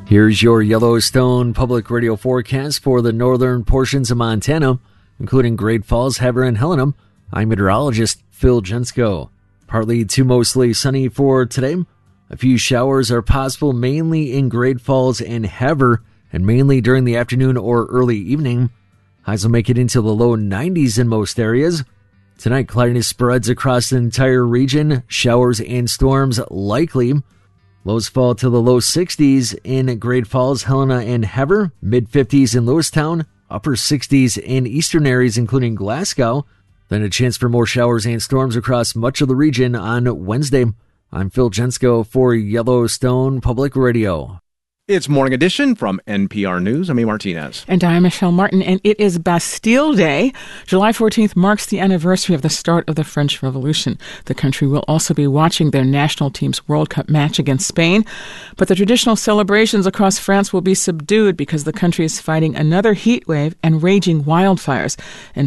Here's your Yellowstone Public Radio forecast for the northern portions of Montana, including Great Falls, Hever, and Helena. I'm meteorologist Phil Jensko. Partly to mostly sunny for today. A few showers are possible mainly in Great Falls and Hever, and mainly during the afternoon or early evening. Highs will make it into the low 90s in most areas. Tonight, cloudiness spreads across the entire region. Showers and storms likely. Lows fall to the low 60s in Great Falls, Helena, and Hever. Mid-50s in Lewistown. Upper 60s in eastern areas, including Glasgow. Then a chance for more showers and storms across much of the region on Wednesday. I'm Phil Jensko for Yellowstone Public Radio. It's Morning Edition from NPR News. I'm A. Martinez. And I'm Michelle Martin, and it is Bastille Day. July 14th marks the anniversary of the start of the French Revolution. The country will also be watching their national team's World Cup match against Spain. But the traditional celebrations across France will be subdued because the country is fighting another heat wave and raging wildfires. And